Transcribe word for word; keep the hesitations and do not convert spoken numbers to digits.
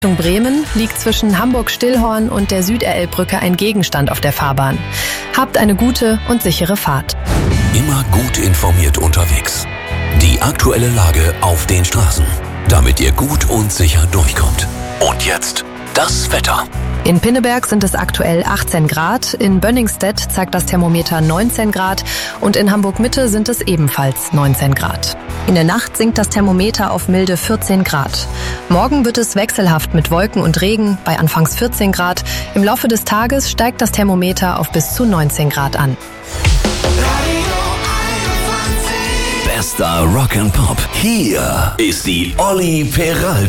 Richtung Bremen liegt zwischen Hamburg-Stillhorn und der Süd-R L-Brücke ein Gegenstand auf der Fahrbahn. Habt eine gute und sichere Fahrt. Immer gut informiert unterwegs. Die aktuelle Lage auf den Straßen, damit ihr gut und sicher durchkommt. Und jetzt das Wetter. In Pinneberg sind es aktuell achtzehn Grad, in Bönningstedt zeigt das Thermometer neunzehn Grad und in Hamburg-Mitte sind es ebenfalls neunzehn Grad. In der Nacht sinkt das Thermometer auf milde vierzehn Grad. Morgen wird es wechselhaft mit Wolken und Regen bei anfangs vierzehn Grad. Im Laufe des Tages steigt das Thermometer auf bis zu neunzehn Grad an. Bester Rock and Pop. Hier ist die Olli Peralta